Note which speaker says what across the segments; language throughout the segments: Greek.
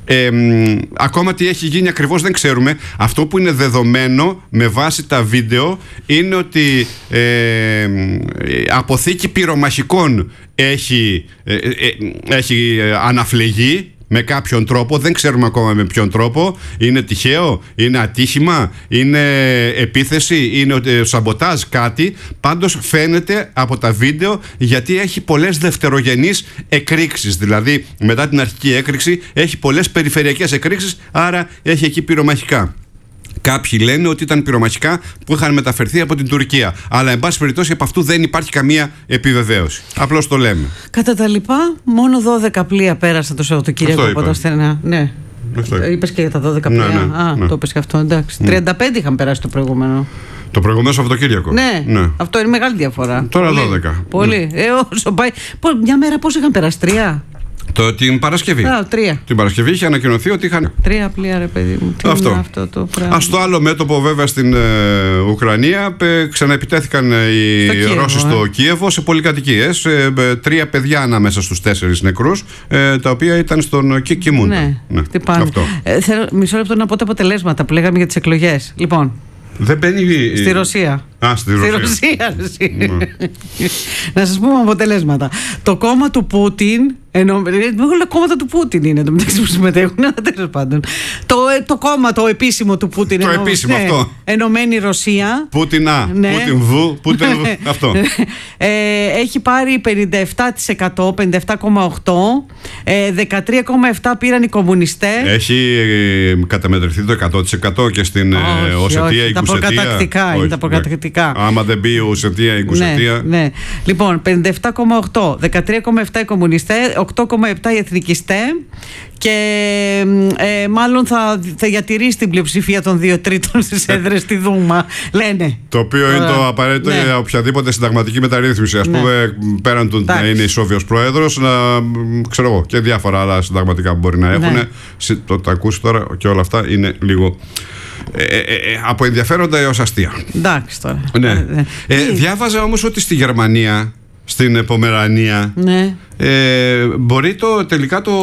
Speaker 1: Ακόμα τι έχει γίνει ακριβώς δεν ξέρουμε. Αυτό που είναι δεδομένο με βάση τα βίντεο είναι ότι αποθήκη πυρομαχικών έχει αναφλεγεί με κάποιον τρόπο, δεν ξέρουμε ακόμα με ποιον τρόπο. Είναι τυχαίο, είναι ατύχημα, είναι επίθεση, είναι σαμποτάζ, κάτι. Πάντως φαίνεται από τα βίντεο, γιατί έχει πολλές δευτερογενείς εκρήξεις. Δηλαδή μετά την αρχική έκρηξη έχει πολλές περιφερειακές εκρήξεις, άρα έχει εκεί πυρομαχικά. Κάποιοι λένε ότι ήταν πυρομαχικά που είχαν μεταφερθεί από την Τουρκία. Αλλά, εν πάση περιπτώσει, από αυτού δεν υπάρχει καμία επιβεβαίωση. Απλώς το λέμε.
Speaker 2: Κατά τα λοιπά, μόνο 12 πλοία πέρασαν το Σαββατοκύριακο από τα στενά. Ναι. Είπες και για τα 12 πλοία.
Speaker 1: Ναι.
Speaker 2: Το είπες και αυτό. Εντάξει. 35 είχαν περάσει το προηγούμενο.
Speaker 1: Το προηγούμενο Σαββατοκύριακο.
Speaker 2: Ναι. Αυτό είναι μεγάλη διαφορά.
Speaker 1: Τώρα 12.
Speaker 2: Πολύ. Όσο πάει. Μια μέρα πώς είχαν περάσει, 3.
Speaker 1: Την Παρασκευή.
Speaker 2: 3.
Speaker 1: Την Παρασκευή είχε ανακοινωθεί ότι είχαν.
Speaker 2: 3 πλοία, ρε παιδί μου.
Speaker 1: Αυτό
Speaker 2: το πράγμα.
Speaker 1: Στο άλλο μέτωπο, βέβαια, στην Ουκρανία, ξαναεπιτέθηκαν οι Ρώσοι στο Κίεβο σε πολυκατοικίες. 3 παιδιά ανάμεσα στους 4 νεκρούς, τα οποία ήταν στον κοιμούντα.
Speaker 2: Ναι. Θέλω μισό λεπτό να πω τα αποτελέσματα που λέγαμε για τις εκλογές. Λοιπόν. Δεν μπαίνει στη Ρωσία.
Speaker 1: Στη Ρωσία.
Speaker 2: Να σας πούμε αποτελέσματα. Το κόμμα του Πούτιν, όλα κόμματα του Πούτιν είναι το μεταξύ που συμμετέχουν, αλλά τέλος πάντων. Το κόμμα το επίσημο του Πούτιν.
Speaker 1: Το επίσημο αυτό.
Speaker 2: Ενωμένη Ρωσία.
Speaker 1: Πούτιν Α, Πούτιν Β, Πούτιν Β. Αυτό.
Speaker 2: Έχει πάρει 57%, 57,8%. 13,7% πήραν οι κομμουνιστές.
Speaker 1: Έχει καταμετρηθεί το 100% και στην Οσετία, η Γκουσετία.
Speaker 2: Είναι τα προκατακτικά.
Speaker 1: Άμα δεν μπει η Οσετία, η Γκουσετία.
Speaker 2: Ναι. Λοιπόν, 57,8%, 13,7% οι κομμουνιστές, 8,7% οι εθνικιστές. Και μάλλον θα διατηρήσει την πλειοψηφία των 2/3 στις έδρες στη Δούμα, λένε.
Speaker 1: Το οποίο είναι το απαραίτητο για οποιαδήποτε συνταγματική μεταρρύθμιση. Ας πούμε, πέραν του να είναι ισόβιος πρόεδρος, ξέρω εγώ, και διάφορα άλλα συνταγματικά που μπορεί να έχουν. Το ακούσει τώρα και όλα αυτά είναι λίγο. Από ενδιαφέροντα έως αστεία.
Speaker 2: Εντάξει τώρα.
Speaker 1: Διάβαζα όμως ότι στη Γερμανία, στην Πομερανία, μπορεί τελικά το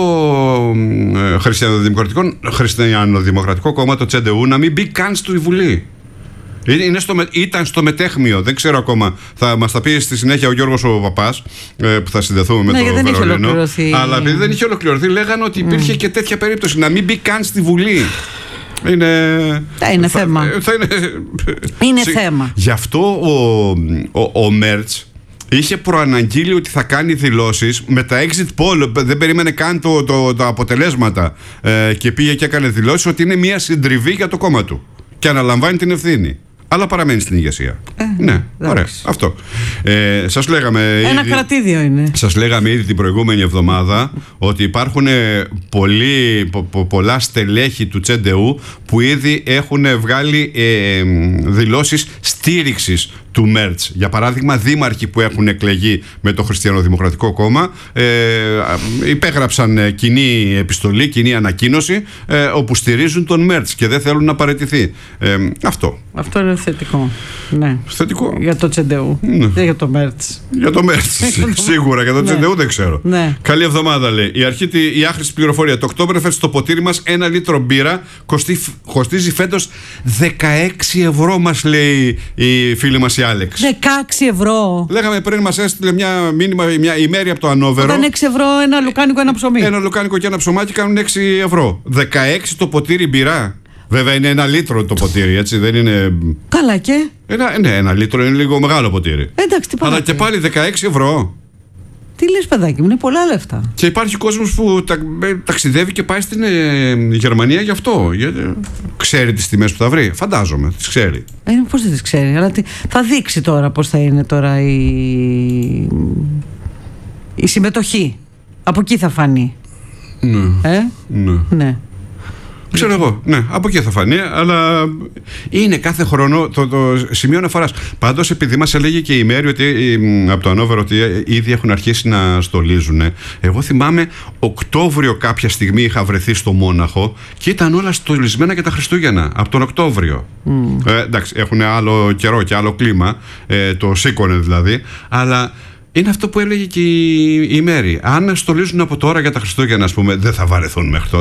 Speaker 1: Χριστιανοδημοκρατικό κόμμα, το CDU, να μην μπει καν στη Βουλή. Ήταν στο μετέχμιο, δεν ξέρω ακόμα. Θα μας τα πει στη συνέχεια ο Γιώργος ο Παπάς, που θα συνδεθούμε με το Βερολίνο. Αλλά επειδή δεν είχε ολοκληρωθεί, λέγανε ότι υπήρχε και τέτοια περίπτωση να μην μπει καν στη Βουλή.
Speaker 2: Είναι θέμα. Είναι θέμα.
Speaker 1: Γι' αυτό ο Μέρτς είχε προαναγγείλει ότι θα κάνει δηλώσεις με τα exit poll. Δεν περίμενε καν τα αποτελέσματα, και πήγε και έκανε δηλώσεις ότι είναι μια συντριβή για το κόμμα του και αναλαμβάνει την ευθύνη. Αλλά παραμένει στην ηγεσία. Ναι, ωραία. Αυτό. Σας λέγαμε.
Speaker 2: Ένα κρατήδιο είναι.
Speaker 1: Σας λέγαμε ήδη την προηγούμενη εβδομάδα ότι υπάρχουν πολλά στελέχη του CDU που ήδη έχουν βγάλει δηλώσεις στήριξης του Μέρτς. Για παράδειγμα, δήμαρχοι που έχουν εκλεγεί με το Χριστιανοδημοκρατικό Κόμμα υπέγραψαν κοινή επιστολή, κοινή ανακοίνωση, όπου στηρίζουν τον Μέρτς και δεν θέλουν να παραιτηθεί.
Speaker 2: Αυτό είναι θετικό. Ναι.
Speaker 1: Θετικό.
Speaker 2: Για το CDU. Δεν για το Μέρτς.
Speaker 1: Για το Μέρτς. Σίγουρα. Για το CDU δεν ξέρω. Καλή εβδομάδα, λέει. Η άχρηστη πληροφορία. Το Oktoberfest στο ποτήρι μας 1 λίτρο μπύρα κοστίζει φέτος 16 ευρώ, μας λέει η φίλη μας η Άλεξ.
Speaker 2: 16 ευρώ.
Speaker 1: Λέγαμε πριν, μας έστειλε μια μήνυμα η Μέρη από το Ανόβερο.
Speaker 2: Ήταν 6 ευρώ ένα λουκάνικο, ένα ψωμί.
Speaker 1: Ένα λουκάνικο και ένα ψωμάκι κάνουν 6 ευρώ. 16 το ποτήρι μπύρα. Βέβαια είναι 1 λίτρο το ποτήρι, έτσι, δεν είναι.
Speaker 2: Καλά και.
Speaker 1: Ναι, 1 λίτρο είναι λίγο μεγάλο ποτήρι.
Speaker 2: Εντάξει, τι
Speaker 1: αλλά και πάλι 16 ευρώ.
Speaker 2: Τι λες, παιδάκι μου, είναι πολλά λεφτά.
Speaker 1: Και υπάρχει κόσμος που ταξιδεύει και πάει στην Γερμανία γι' αυτό. Γιατί ξέρει τις τιμές που θα βρει. Φαντάζομαι, τις ξέρει.
Speaker 2: Πώς δεν τις ξέρει, αλλά θα δείξει τώρα πώς θα είναι τώρα η συμμετοχή. Από εκεί θα φανεί. Ναι.
Speaker 1: Ξέρω εγώ, ναι, από εκεί θα φανεί, αλλά είναι κάθε χρόνο το σημείο αναφοράς. Πάντως, επειδή μας έλεγε και η Μέρη από το Ανόβερο ότι ήδη έχουν αρχίσει να στολίζουν, εγώ θυμάμαι Οκτώβριο κάποια στιγμή είχα βρεθεί στο Μόναχο και ήταν όλα στολισμένα για τα Χριστούγεννα, από τον Οκτώβριο. Εντάξει, έχουν άλλο καιρό και άλλο κλίμα, το σήκωνε δηλαδή, αλλά είναι αυτό που έλεγε και η Μέρη. Αν στολίζουν από τώρα για τα Χριστούγεννα, ας πούμε, δεν θα βαρεθούν μέχρι τότε.